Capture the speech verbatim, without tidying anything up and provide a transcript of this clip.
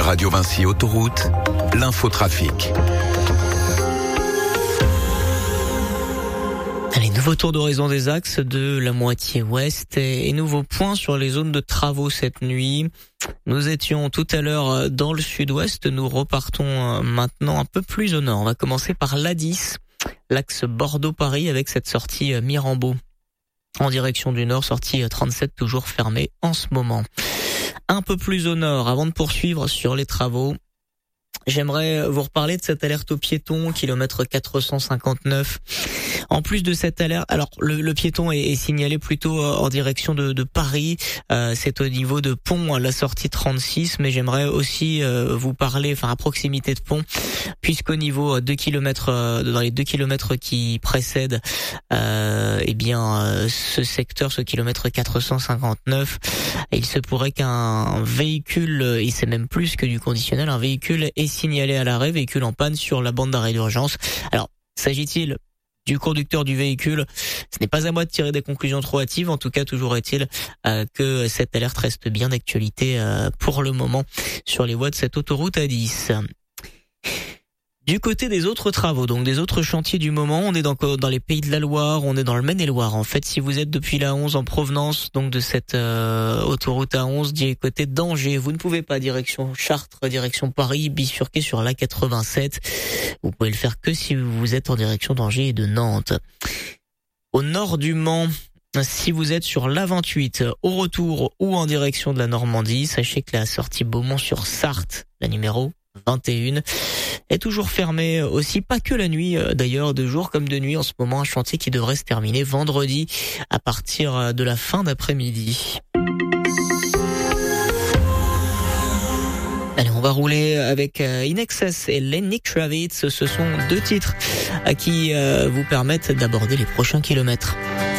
Radio Vinci Autoroute, l'infotrafic. Allez, nouveau tour d'horizon des axes de la moitié ouest et nouveau point sur les zones de travaux cette nuit. Nous étions tout à l'heure dans le sud-ouest, nous repartons maintenant un peu plus au nord. On va commencer par l'A dix, l'axe Bordeaux-Paris avec cette sortie Mirambeau. En direction du nord, sortie trente-sept toujours fermée en ce moment. Un peu plus au nord, avant de poursuivre sur les travaux, j'aimerais vous reparler de cette alerte aux piétons, kilomètre quatre cent cinquante-neuf. En plus de cette alerte, alors le, le piéton est, est signalé plutôt en direction de, de Paris. Euh, c'est au niveau de Pont, à la sortie trente-six, mais j'aimerais aussi euh, vous parler, enfin à proximité de Pont, puisqu'au niveau deux kilomètres, euh, dans les deux kilomètres qui précèdent, euh, eh bien euh, ce secteur, ce kilomètre quatre cent cinquante-neuf, il se pourrait qu'un véhicule, et c'est même plus que du conditionnel, un véhicule est signalé à l'arrêt, véhicule en panne sur la bande d'arrêt d'urgence. Alors, s'agit-il du conducteur du véhicule? Ce n'est pas à moi de tirer des conclusions trop hâtives. En tout cas, toujours est-il euh, que cette alerte reste bien d'actualité euh, pour le moment sur les voies de cette autoroute A dix. Du côté des autres travaux, donc des autres chantiers du moment, on est dans, dans les Pays de la Loire, on est dans le Maine-et-Loire. En fait, si vous êtes depuis la onze en provenance donc de cette euh, autoroute A onze, du côté d'Angers, vous ne pouvez pas direction Chartres, direction Paris, bifurquer sur l'A quatre-vingt-sept. Vous pouvez le faire que si vous êtes en direction d'Angers et de Nantes. Au nord du Mans, si vous êtes sur l'A vingt-huit, au retour ou en direction de la Normandie, sachez que la sortie Beaumont-sur-Sarthe, la numéro vingt et un, est toujours fermée aussi, pas que la nuit d'ailleurs, de jour comme de nuit en ce moment, un chantier qui devrait se terminer vendredi à partir de la fin d'après-midi. Allez, on va rouler avec In Excess et Lenny Kravitz. Ce sont deux titres qui vous permettent d'aborder les prochains kilomètres.